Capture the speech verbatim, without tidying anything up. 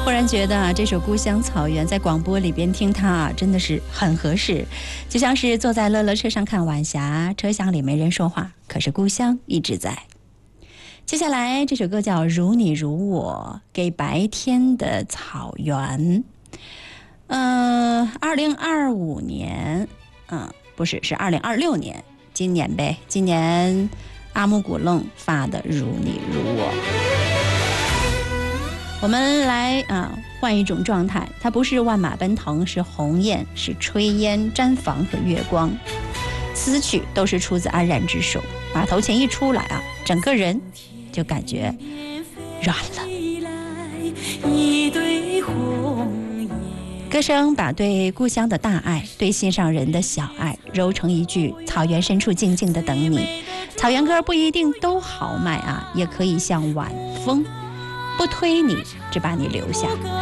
忽然觉得啊，这首《故乡草原》在广播里边听它啊，真的是很合适，就像是坐在乐乐车上看晚霞，车厢里没人说话，可是故乡一直在。接下来这首歌叫《如你如我》，给白天的草原。呃，二零二五年，嗯，不是，是二零二六年，今年呗，今年阿木古楞发的《如你如我》。我们来啊，换一种状态，它不是万马奔腾，是鸿雁，是炊烟、毡房和月光。词曲都是出自安然之手，马头琴一出来啊，整个人就感觉软了。歌声把对故乡的大爱，对心上人的小爱揉成一句草原深处静静的等你。草原歌不一定都豪迈啊，也可以像晚风，不推你，只把你留下。